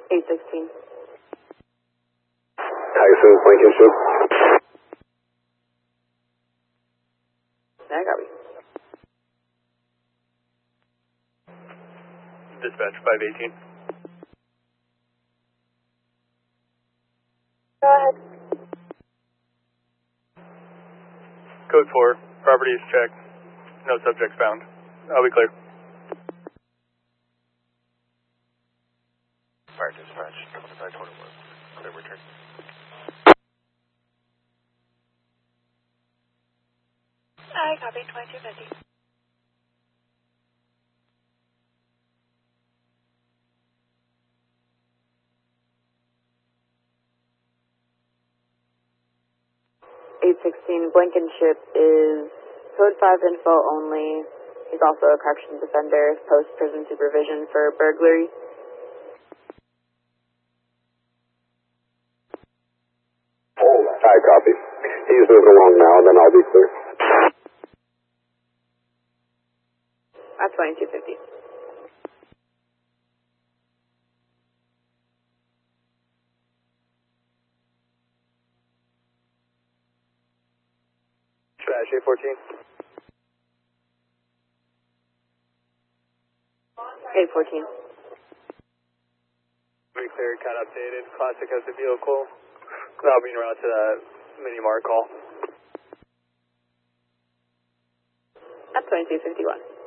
816. Tyson, Blankenship. I copy. Dispatch 518. Go ahead. Code 4, property is checked. No subjects found. I'll be clear. Fire dispatch, 2521. Clear return. I copy 2250. Blankenship is code 5 info only. He's also a corrections offender, post-prison supervision for burglary. I copy. He's moving along now, then I'll be clear. At 2250. Dispatch 814. 814. Be clear, cut updated. Classic has the vehicle. Now being routed to that mini mark call. At 2251.